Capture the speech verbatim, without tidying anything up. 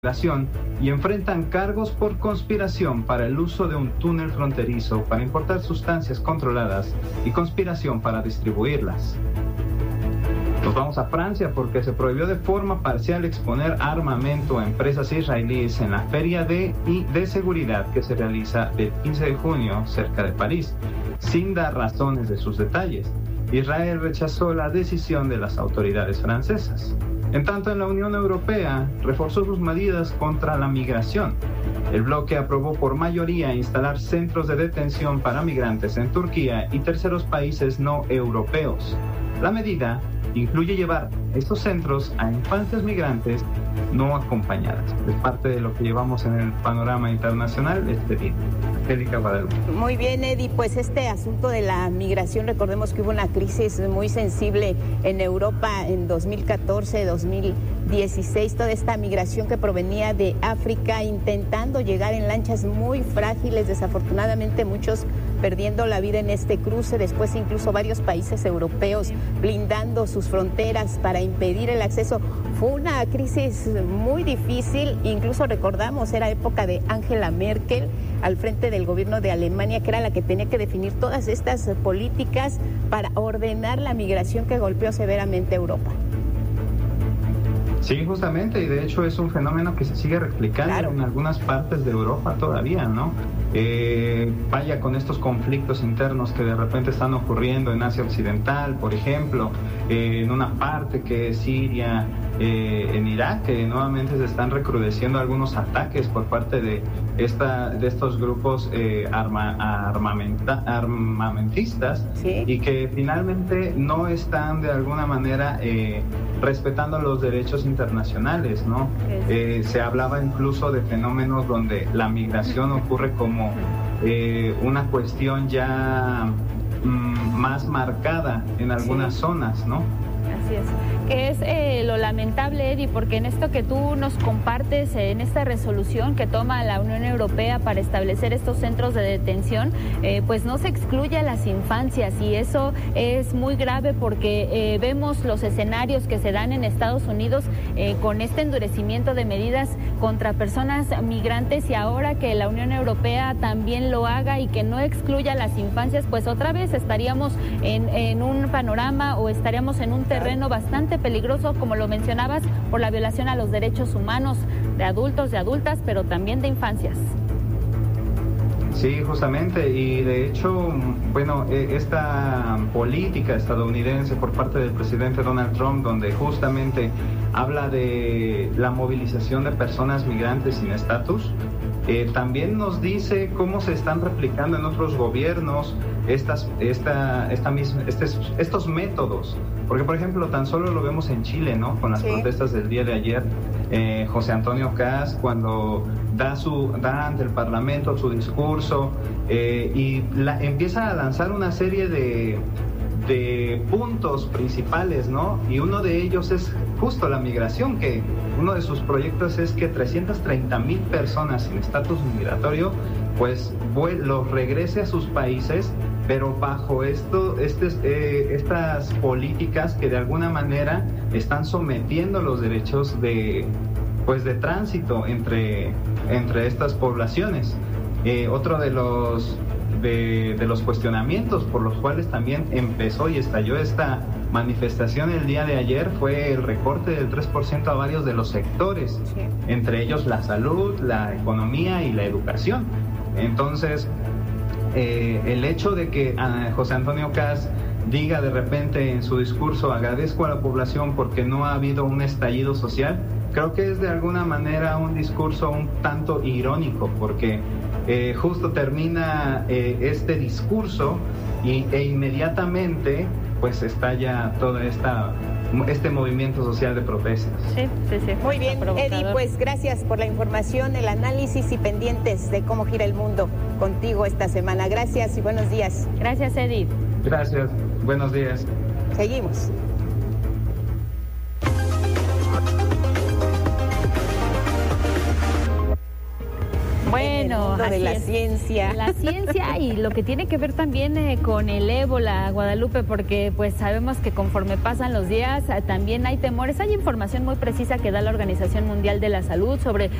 y enfrentan cargos por conspiración para el uso de un túnel fronterizo para importar sustancias controladas y conspiración para distribuirlas. Nos vamos a Francia porque se prohibió de forma parcial exponer armamento a empresas israelíes en la feria de, de seguridad que se realiza del quince de junio cerca de París, sin dar razones de sus detalles. Israel rechazó la decisión de las autoridades francesas. En tanto, en la Unión Europea reforzó sus medidas contra la migración. El bloque aprobó por mayoría instalar centros de detención para migrantes en Turquía y terceros países no europeos. La medida incluye llevar estos centros a infancias migrantes no acompañadas. Es parte de lo que llevamos en el panorama internacional este día. Angélica Guadalupe. Muy bien, Eddie, pues este asunto de la migración, recordemos que hubo una crisis muy sensible en Europa en dos mil catorce, dos mil dieciséis, toda esta migración que provenía de África intentando llegar en lanchas muy frágiles, desafortunadamente muchos perdiendo la vida en este cruce, después incluso varios países europeos blindando sus fronteras para impedir el acceso. Fue una crisis muy difícil, incluso recordamos, era época de Angela Merkel al frente del gobierno de Alemania, que era la que tenía que definir todas estas políticas para ordenar la migración que golpeó severamente a Europa. Sí, justamente, y de hecho es un fenómeno que se sigue replicando claro. en algunas partes de Europa todavía, ¿no? Eh, vaya con estos conflictos internos que de repente están ocurriendo en Asia Occidental, por ejemplo, eh, en una parte que es Siria, eh, en Irak, que nuevamente se están recrudeciendo algunos ataques por parte de esta de estos grupos eh, arma, armamenta, armamentistas ¿Sí? y que finalmente no están de alguna manera eh, respetando los derechos internacionales, ¿no? Eh, se hablaba incluso de fenómenos donde la migración ocurre como eh, una cuestión ya mm, más marcada en algunas sí. zonas, ¿no? Así es, que es eh, lo lamentable, Eddie, porque en esto que tú nos compartes, eh, en esta resolución que toma la Unión Europea para establecer estos centros de detención, eh, pues no se excluye a las infancias, y eso es muy grave porque eh, vemos los escenarios que se dan en Estados Unidos eh, con este endurecimiento de medidas contra personas migrantes, y ahora que la Unión Europea también lo haga y que no excluya a las infancias, pues otra vez estaríamos en, en un panorama o estaríamos en un terreno bastante peligroso, como lo mencionabas, por la violación a los derechos humanos de adultos, de adultas, pero también de infancias. Sí, justamente, y de hecho, bueno, esta política estadounidense por parte del presidente Donald Trump, donde justamente habla de la movilización de personas migrantes sin estatus, eh, también nos dice cómo se están replicando en otros gobiernos estas, esta, esta misma, estos, estos métodos. Porque, por ejemplo, tan solo lo vemos en Chile, ¿no? Con las sí. protestas del día de ayer, eh, José Antonio Kast, cuando da su da ante el Parlamento su discurso eh, y la, empieza a lanzar una serie de, de puntos principales, ¿no? Y uno de ellos es justo la migración, que uno de sus proyectos es que trescientas treinta mil personas sin estatus migratorio, pues los regrese a sus países, pero bajo esto, estes, eh, estas políticas que de alguna manera están sometiendo los derechos de, pues de tránsito entre, entre estas poblaciones. Eh, otro de los, de, de los cuestionamientos por los cuales también empezó y estalló esta manifestación el día de ayer fue el recorte del tres por ciento a varios de los sectores, sí. entre ellos la salud, la economía y la educación. Entonces, eh, el hecho de que uh, José Antonio Kast diga de repente en su discurso agradezco a la población porque no ha habido un estallido social, creo que es de alguna manera un discurso un tanto irónico, porque eh, justo termina eh, este discurso y, e inmediatamente pues estalla todo esta, este movimiento social de protestas. Sí, sí, sí. Muy bien, Eddie, pues gracias por la información, el análisis y pendientes de cómo gira el mundo contigo esta semana. Gracias y buenos días. Gracias, Eddie. Gracias, buenos días. Seguimos. Bueno, en el mundo de la es. ciencia. La ciencia y lo que tiene que ver también eh, con el ébola, Guadalupe, porque pues sabemos que conforme pasan los días eh, también hay temores. Hay información muy precisa que da la Organización Mundial de la Salud sobre